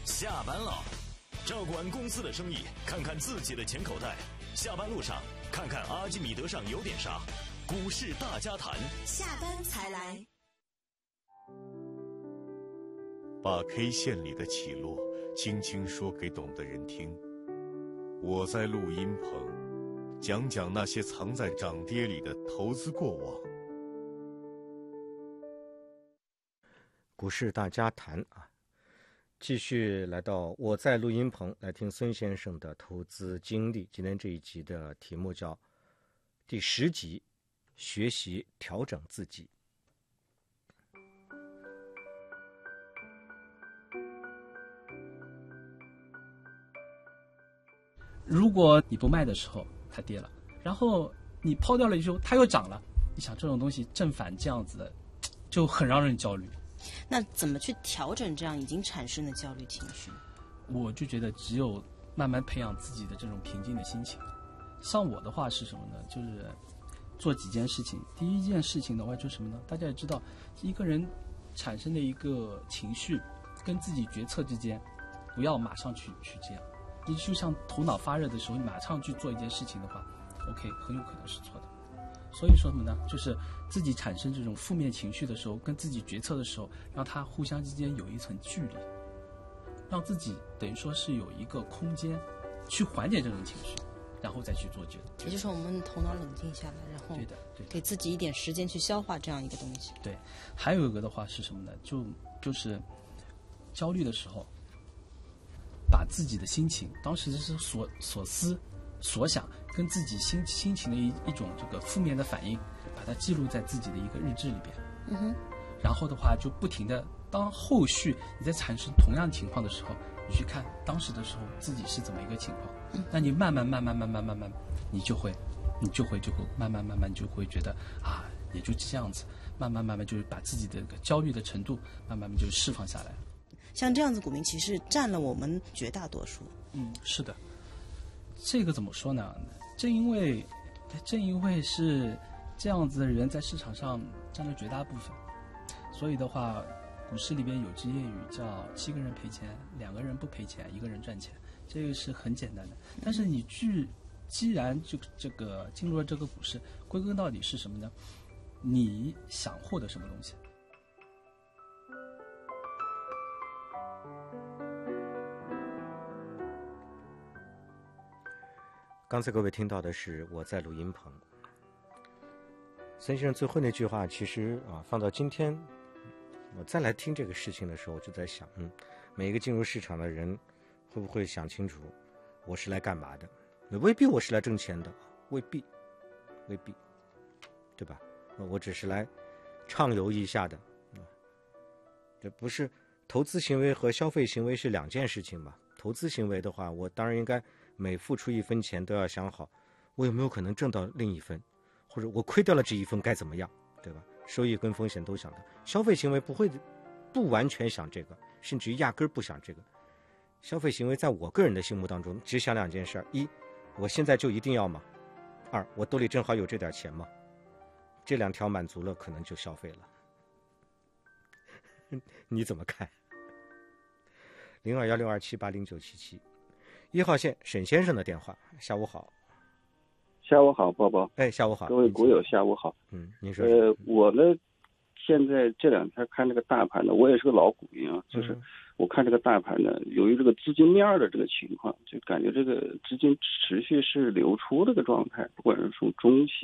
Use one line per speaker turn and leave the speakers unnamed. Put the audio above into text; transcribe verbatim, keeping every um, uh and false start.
下班了，照顾完公司的生意，看看自己的钱口袋。下班路上，看看阿基米德上有点啥。股市大家谈，
下班才来。
把 K 线里的起落轻轻说给懂的人听。我在录音棚讲讲那些藏在涨跌里的投资过往。
股市大家谈啊，继续来到我在录音棚来听孙先生的投资经历。今天这一集的题目叫第十集，学习调整自己。
如果你不卖的时候它跌了，然后你抛掉了以后它又涨了，你想这种东西正反这样子的就很让人焦虑。
那怎么去调整这样已经产生的焦虑情绪？
我就觉得只有慢慢培养自己的这种平静的心情。像我的话是什么呢？就是做几件事情。第一件事情的话就是什么呢？大家也知道，一个人产生的一个情绪跟自己决策之间，不要马上去去这样。你就像头脑发热的时候，你马上去做一件事情的话 ，OK， 很有可能是错的。所以说什么呢？就是自己产生这种负面情绪的时候，跟自己决策的时候，让它互相之间有一层距离，让自己等于说是有一个空间去缓解这种情绪，然后再去做决策。
也就是我们头脑冷静下来，然后
对的，对的，
给自己一点时间去消化这样一个东西。
对，还有一个的话是什么呢？就就是焦虑的时候，把自己的心情，当时是所所思所想，跟自己心心情的一一种这个负面的反应，把它记录在自己的一个日志里边。
嗯哼。
然后的话就不停的，当后续你在产生同样情况的时候，你去看当时的时候自己是怎么一个情况，嗯、那你慢慢慢慢慢慢慢慢，你就会，你就会就会慢慢慢慢就会觉得啊，也就这样子，慢慢慢慢就是把自己的焦虑的程度慢慢慢就释放下来。
像这样子股民其实占了我们绝大多数。
嗯，是的。这个怎么说呢？正因为正因为是这样子的人在市场上占了绝大部分，所以的话，股市里边有句谚语叫七个人赔钱，两个人不赔钱，一个人赚钱，这个是很简单的。但是你既既然就这个进入了这个股市，归根到底是什么呢？你想获得什么东西？
刚才各位听到的是我在录音棚。孙先生最后那句话，其实啊，放到今天，我再来听这个事情的时候，我就在想，嗯，每一个进入市场的人，会不会想清楚，我是来干嘛的？未必我是来挣钱的，未必，未必，对吧？我只是来畅游一下的，这不是投资行为和消费行为是两件事情嘛？投资行为的话，我当然应该每付出一分钱都要想好，我有没有可能挣到另一分，或者我亏掉了这一分该怎么样，对吧？收益跟风险都想到。消费行为不会不完全想这个，甚至于压根儿不想这个。消费行为在我个人的心目当中只想两件事：一，我现在就一定要吗？二，我兜里正好有这点钱吗？这两条满足了，可能就消费了。你怎么看？零二幺六二七八零九七七，一号线沈先生的电话。下午好。
下午好，宝宝。
哎，下午好，
各位股友，下午好。
嗯，您说。
呃，我呢，现在这两天看这个大盘呢，我也是个老股民啊，就是我看这个大盘呢，由于这个资金面的这个情况，就感觉这个资金持续是流出这个状态，不管是从中期